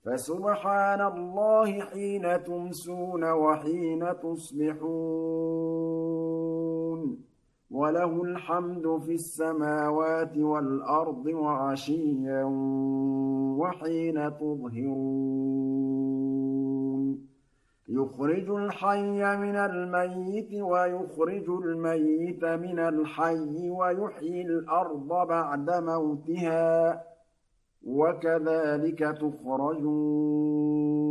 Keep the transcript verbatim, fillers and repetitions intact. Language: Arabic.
فسبحان الله حين تمسون وحين تصبحون وله الحمد في السماوات والأرض وعشيا وحين تظهرون يخرج الحي من الميت ويخرج الميت من الحي ويحيي الأرض بعد موتها وكذلك تخرجون